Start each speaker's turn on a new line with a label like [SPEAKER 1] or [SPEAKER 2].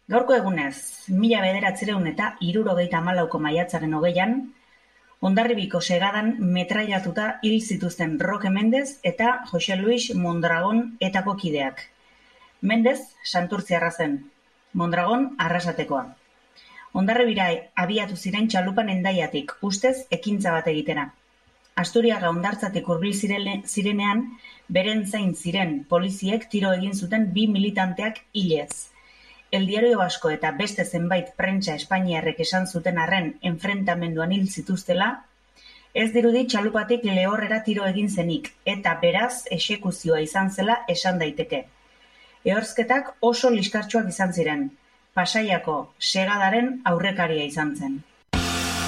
[SPEAKER 1] Gaurko egunez, 1974ko maiatzaren 20an, Hondarribiko segadan metrailatuta hil zituzten Roque Mendez eta Jose Luis Mondragon etako kideak. Mendez santurtziarra zen, Mondragon Arrasatekoa. Hondarribira abiatu ziren txalupan Hendaiatik, ustez ekintza bat egitera. Asturiaga hondartzatik hurbil zirenean, beren zain ziren poliziek tiro egin zuten 2 militanteak hilez. El Diario Vasco eta beste zenbait prentsa espainiarrek esan zuten arren enfrentamenduan hil zituztela, ez dirudi txalupatik lehorrera tiro egin zenik, eta beraz exekuzioa izan zela esan daiteke. Ehorzketak oso liskartsuak izan ziren, Pasaiako segadaren aurrekaria izan zen.